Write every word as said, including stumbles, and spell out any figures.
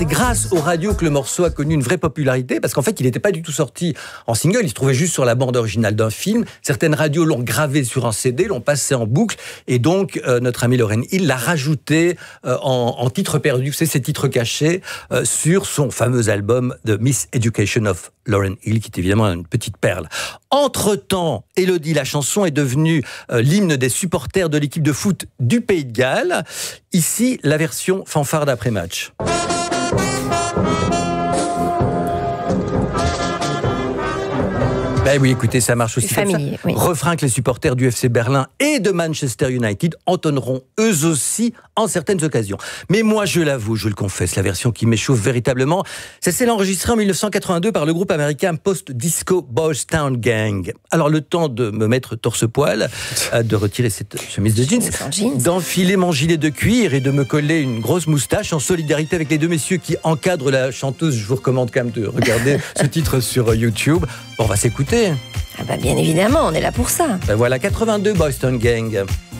c'est grâce aux radios que le morceau a connu une vraie popularité, parce qu'en fait, il n'était pas du tout sorti en single, il se trouvait juste sur la bande originale d'un film. Certaines radios l'ont gravé sur un C D, l'ont passé en boucle, et donc euh, notre ami Lauryn Hill l'a rajouté euh, en, en titre perdu, c'est ces titres cachés, euh, sur son fameux album The Miss Education of Lauryn Hill, qui est évidemment une petite perle. Entre-temps, Élodie, la chanson est devenue euh, l'hymne des supporters de l'équipe de foot du Pays de Galles. Ici, la version fanfare d'après-match. Ben oui, écoutez, ça marche aussi comme familier, ça. Oui. Refrain que les supporters du F C Berlin et de Manchester United entonneront eux aussi en certaines occasions. Mais moi, je l'avoue, je le confesse, la version qui m'échauffe véritablement, c'est celle enregistrée en dix-neuf cent quatre-vingt-deux par le groupe américain post-disco Boys Town Gang. Alors, le temps de me mettre torse-poil, de retirer cette chemise de jeans, jeans. d'enfiler mon gilet de cuir et de me coller une grosse moustache en solidarité avec les deux messieurs qui encadrent la chanteuse. Je vous recommande quand même de regarder ce titre sur YouTube. Bon, on va s'écouter. Ah bah bien évidemment, on est là pour ça. Ben voilà, quatre-vingt-deux Boys Town Gang.